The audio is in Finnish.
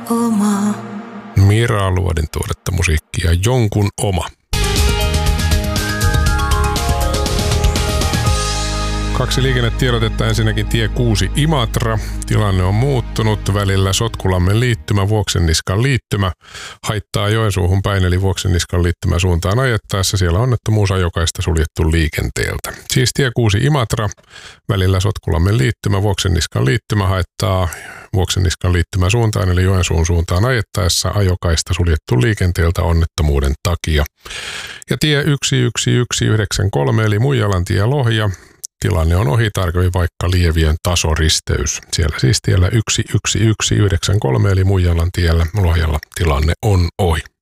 oma. Mira Luodin tuoretta musiikkia Jonkun oma. Kaksi liikennetiedotetta. Ensinnäkin tie 6 Imatra. Tilanne on muuttunut. Välillä Sotkulammen liittymä, Vuoksenniskan liittymä haittaa Joensuuhun päin, eli Vuoksenniskan liittymä suuntaan ajettaessa. Siellä onnettomuus, ajokaista suljettu liikenteeltä. Siis tie 6 Imatra. Välillä Sotkulammen liittymä, Vuoksenniskan liittymä haittaa Vuoksenniskan liittymä suuntaan, eli Joensuun suuntaan ajettaessa. Ajokaista suljettu liikenteeltä onnettomuuden takia. Ja tie 11193, eli Muijalantie Lohja. Tilanne on ohi, tarkemmin vaikka Lievien tasoristeys. Siellä siis tiellä 11193 eli Muijalantiellä Lohjalla tilanne on ohi.